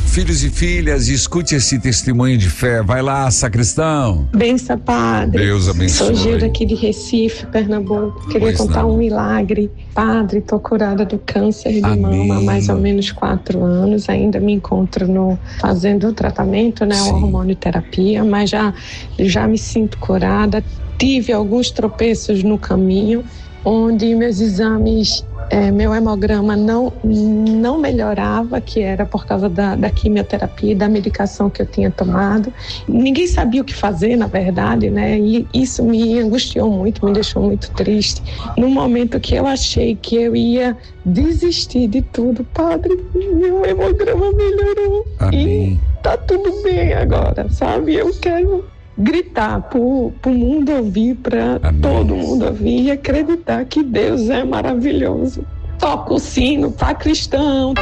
Filhos e filhas, escute esse testemunho de fé. Vai lá, sacristão. Benção, padre. Deus abençoe. Sou Gilda aqui de Recife, Pernambuco. Queria contar um milagre. Padre, tô curada do câncer de mama há mais ou menos 4 anos. Ainda me encontro fazendo o tratamento, né? Sim. A hormonioterapia, mas já me sinto curada. Tive alguns tropeços no caminho, onde meus exames, meu hemograma não melhorava, que era por causa da quimioterapia e da medicação que eu tinha tomado. Ninguém sabia o que fazer, na verdade, né? E isso me angustiou muito, me deixou muito triste. No momento que eu achei que eu ia desistir de tudo, padre, meu hemograma melhorou. Amém. E tá tudo bem agora, sabe? Eu quero gritar pro mundo ouvir, para todo mundo ouvir e acreditar que Deus é maravilhoso. Toca o sino, tá, cristão?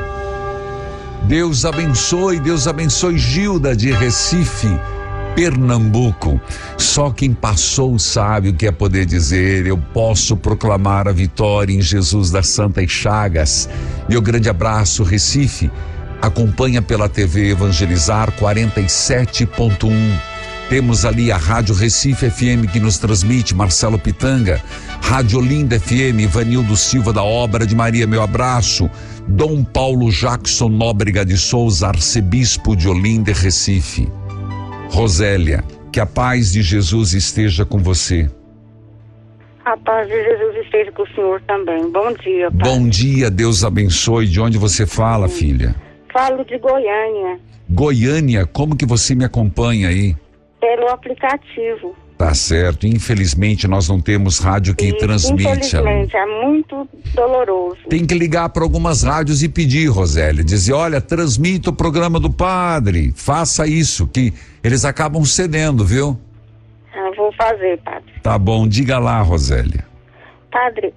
Deus abençoe Gilda de Recife, Pernambuco. Só quem passou sabe o que é poder dizer: eu posso proclamar a vitória em Jesus das Santas Chagas. Meu grande abraço, Recife. Acompanha pela TV Evangelizar 47.1. Temos ali a Rádio Recife FM que nos transmite, Marcelo Pitanga. Rádio Olinda FM, Ivanildo Silva da Obra de Maria, meu abraço. Dom Paulo Jackson Nóbrega de Souza, arcebispo de Olinda e Recife. Rosélia, que a paz de Jesus esteja com você. A paz de Jesus esteja com o senhor também. Bom dia, pai. Bom dia, Deus abençoe. De onde você fala, filha? Falo de Goiânia. Goiânia, como que você me acompanha aí? Pelo aplicativo. Tá certo. Infelizmente nós não temos rádio que transmite. Infelizmente, é muito doloroso. Tem que ligar para algumas rádios e pedir, Rosélia, dizer: olha, transmita o programa do padre, faça isso, que eles acabam cedendo, viu? Vou fazer, padre. Tá bom, diga lá, Rosélia. Padre,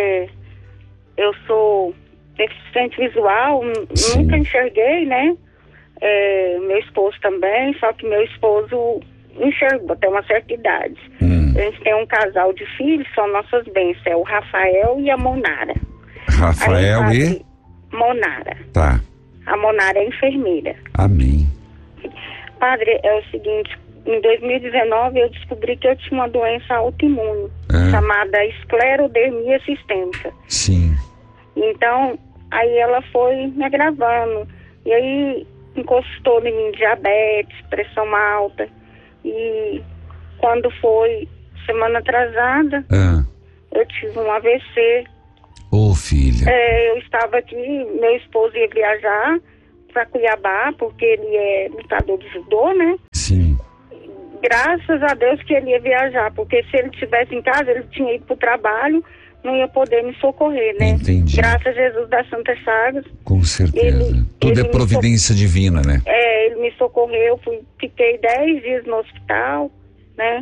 eu sou deficiente visual, Sim. Nunca enxerguei, né? Meu esposo também, só que meu esposo enxergou até uma certa idade. A gente tem um casal de filhos, são nossas bênçãos, é o Rafael e a Monara. Rafael aí, e? Monara. Tá. A Monara é enfermeira. Amém. Padre, é o seguinte, em 2019 eu descobri que eu tinha uma doença autoimune, chamada esclerodermia sistêmica. Sim. Então, aí ela foi me agravando, e aí encostou em mim diabetes, pressão alta, e quando foi semana atrasada, eu tive um AVC. Ô, filha. Eu estava aqui, meu esposo ia viajar para Cuiabá, porque ele é lutador de judô, né? Sim. Graças a Deus que ele ia viajar, porque se ele estivesse em casa, ele tinha ido para o trabalho, não ia poder me socorrer, né? Entendi. Graças a Jesus das Santas Chagas. Com certeza. Tudo é providência divina, né? Ele me socorreu, fiquei 10 dias no hospital, né?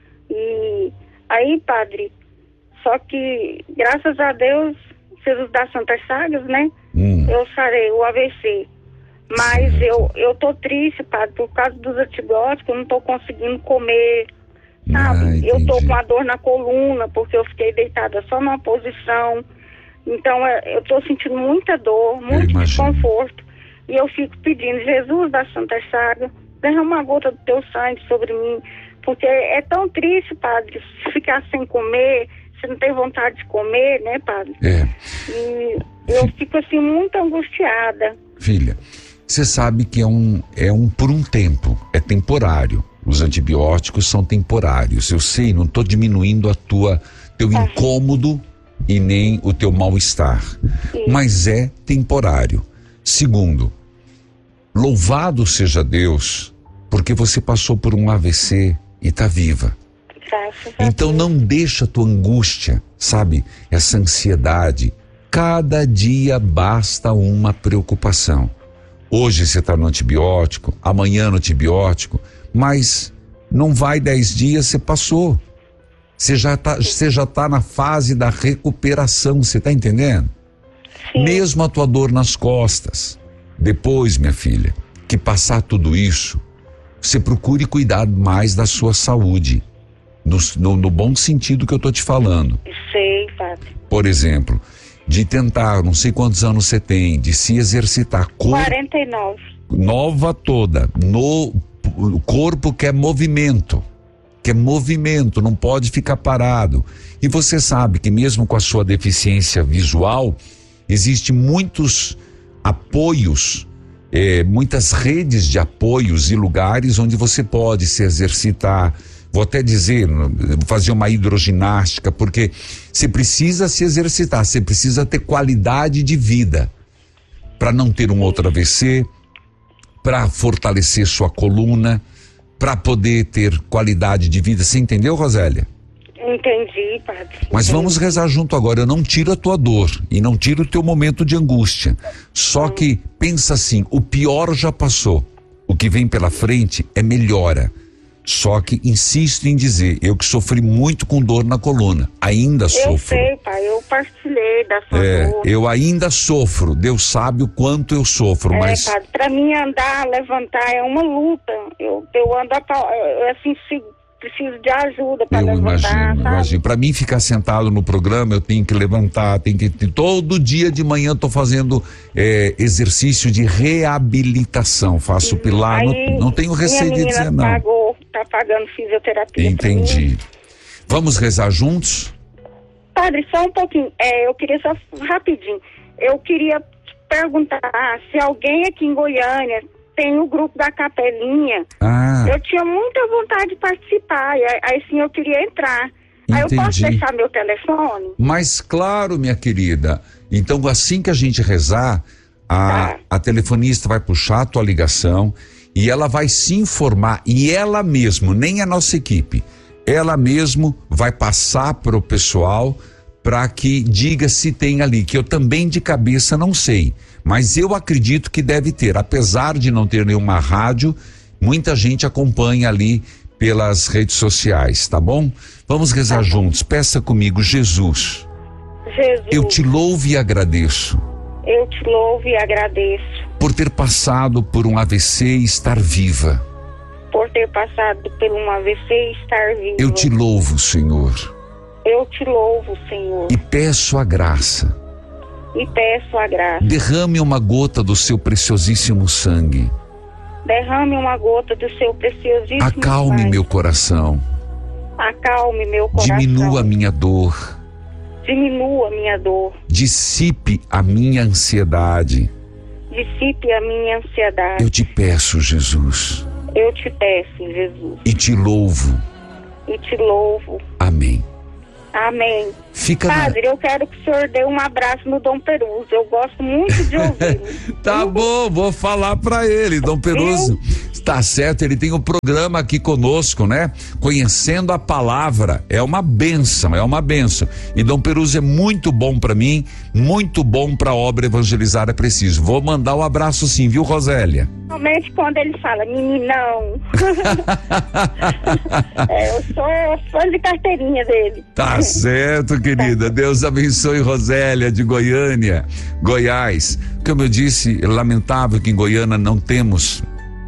E aí, padre, só que graças a Deus, Jesus das Santas Chagas, né? Eu sarei o AVC. Mas eu tô triste, padre, por causa dos antibióticos, eu não tô conseguindo comer, sabe? Eu tô com a dor na coluna, porque eu fiquei deitada só numa posição. Então, eu tô sentindo muita dor, muito desconforto. E eu fico pedindo: Jesus da Santa Chaga, derrama uma gota do teu sangue sobre mim. Porque é tão triste, padre, ficar sem comer, você não tem vontade de comer, né, padre? E eu fico, assim, muito angustiada. Filha, você sabe que é por um tempo, é temporário. Os antibióticos são temporários. Eu sei, não estou diminuindo teu incômodo e nem o teu mal-estar. Mas é temporário. Segundo, louvado seja Deus, porque você passou por um AVC e está viva. Então não deixa a tua angústia, sabe? Essa ansiedade. Cada dia basta uma preocupação. Hoje você está no antibiótico, amanhã no antibiótico, mas não vai 10 dias, você passou. Você já tá na fase da recuperação, você tá entendendo? Sim. Mesmo a tua dor nas costas. Depois, minha filha, que passar tudo isso, você procure cuidar mais da sua saúde. No bom sentido que eu tô te falando. Sei, padre. Por exemplo, de tentar, não sei quantos anos você tem, de se exercitar. 49. nova toda. O corpo quer movimento, não pode ficar parado. E você sabe que mesmo com a sua deficiência visual, existe muitos apoios, muitas redes de apoios e lugares onde você pode se exercitar. Vou até dizer, fazer uma hidroginástica, porque você precisa se exercitar, você precisa ter qualidade de vida para não ter um outro AVC, para fortalecer sua coluna, para poder ter qualidade de vida. Você entendeu, Rosélia? Entendi, padre. Mas vamos rezar junto agora. Eu não tiro a tua dor e não tiro o teu momento de angústia. Só que pensa assim, o pior já passou. O que vem pela frente é melhora. Só que insisto em dizer, eu que sofri muito com dor na coluna, ainda sofro. Eu sei, pai, eu partilhei da sua dor. Eu ainda sofro, Deus sabe o quanto eu sofro, mas... Padre, pra mim andar, levantar é uma luta. Eu ando, assim, preciso de ajuda para levantar, imagino. Para mim ficar sentado no programa, eu tenho que levantar, todo dia de manhã estou fazendo exercício de reabilitação, faço pilar, não tenho receio de dizer não. Tá pagando fisioterapia. Entendi. Vamos rezar juntos? Padre, só um pouquinho, eu queria só rapidinho, eu queria perguntar se alguém aqui em Goiânia tem o grupo da Capelinha. Eu tinha muita vontade de participar, aí sim eu queria entrar. Entendi. Aí eu posso deixar meu telefone? Mas claro, minha querida, então assim que a gente rezar, a telefonista vai puxar a tua ligação e ela vai se informar, e ela mesmo, nem a nossa equipe, ela mesmo vai passar para o pessoal para que diga se tem ali, que eu também de cabeça não sei, mas eu acredito que deve ter, apesar de não ter nenhuma rádio, muita gente acompanha ali pelas redes sociais, tá bom? Vamos rezar juntos, peça comigo, Jesus, eu te louvo e agradeço. Eu te louvo e agradeço. Por ter passado por um AVC e estar viva. Por ter passado por um AVC e estar viva. Eu te louvo, Senhor. Eu te louvo, Senhor. E peço a graça. E peço a graça. Derrame uma gota do seu preciosíssimo sangue. Derrame uma gota do seu preciosíssimo sangue. Acalme meu coração. Acalme meu coração. Diminua a minha dor. Diminua a minha dor. Dissipe a minha ansiedade. Dissipe a minha ansiedade. Eu te peço, Jesus. Eu te peço, Jesus. E te louvo. E te louvo. Amém. Amém. Fica Padre, eu quero que o senhor dê um abraço no Dom Peruso. Eu gosto muito de ouvi-lo. Tá bom, vou falar pra ele, Dom Peruso. Tá certo, ele tem um programa aqui conosco, né? Conhecendo a Palavra. É uma bênção, é uma bênção. E Dom Peruso é muito bom pra mim, muito bom pra obra Evangelizar é Preciso. Vou mandar um abraço sim, viu, Rosélia? Somente quando ele fala, meninão. Eu sou fã de carteirinha dele. Tá certo, querida. Deus abençoe Rosélia de Goiânia, Goiás. Como eu disse, é lamentável que em Goiânia não temos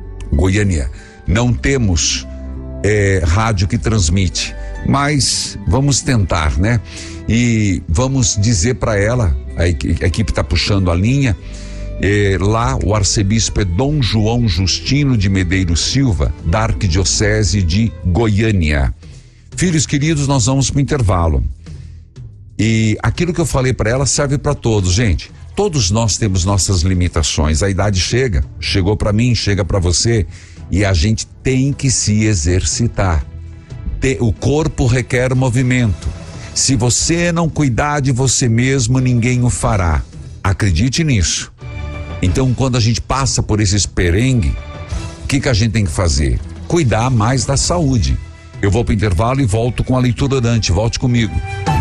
rádio que transmite, mas vamos tentar, né? E vamos dizer para ela, a equipe está puxando a linha, lá o arcebispo é Dom João Justino de Medeiros Silva, da Arquidiocese de Goiânia. Filhos queridos, nós vamos para o intervalo. E aquilo que eu falei para ela serve para todos, gente. Todos nós temos nossas limitações. A idade chegou para mim, chega para você, e a gente tem que se exercitar. O corpo requer movimento. Se você não cuidar de você mesmo, ninguém o fará. Acredite nisso. Então, quando a gente passa por esses perrengues, o que a gente tem que fazer? Cuidar mais da saúde. Eu vou para o intervalo e volto com a leitura orante. Volte comigo.